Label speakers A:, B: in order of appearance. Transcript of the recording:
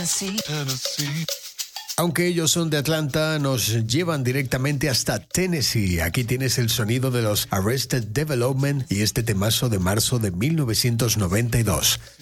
A: Aunque ellos son de Atlanta, nos llevan directamente hasta Tennessee. Aquí tienes el sonido de los Arrested Development y este temazo de marzo de 1992.